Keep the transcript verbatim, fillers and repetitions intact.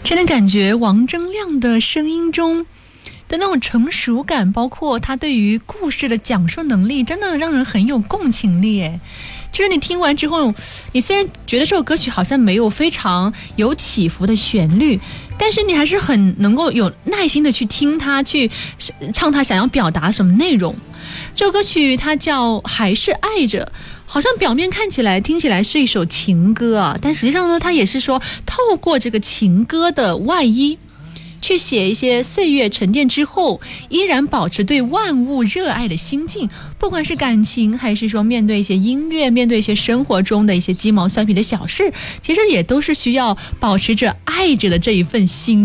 真的感觉王铮亮的声音中的那种成熟感，包括他对于故事的讲述能力，真的让人很有共情力诶。就是你听完之后，你虽然觉得这首歌曲好像没有非常有起伏的旋律，但是你还是很能够有耐心的去听他，去唱他想要表达什么内容。这首歌曲它叫还是爱着，好像表面看起来听起来是一首情歌啊，但实际上呢，它也是说透过这个情歌的外衣去写一些岁月沉淀之后依然保持对万物热爱的心境，不管是感情还是说面对一些音乐，面对一些生活中的一些鸡毛蒜皮的小事，其实也都是需要保持着爱着的这一份心。